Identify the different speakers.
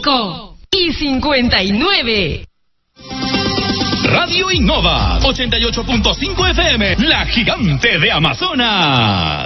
Speaker 1: 5:59.
Speaker 2: Radio Innova 88.5 FM, la gigante de Amazonas.